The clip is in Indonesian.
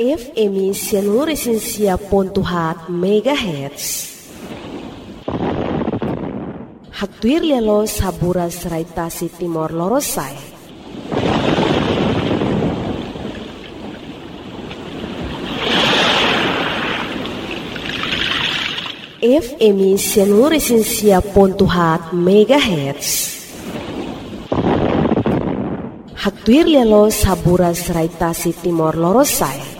FM 100.4 MHz. Hatuir lelo sabura serai tasi Timor Lorosai. FM 100.4 MHz. Hatuir lelo sabura serai tasi Timor Lorosai.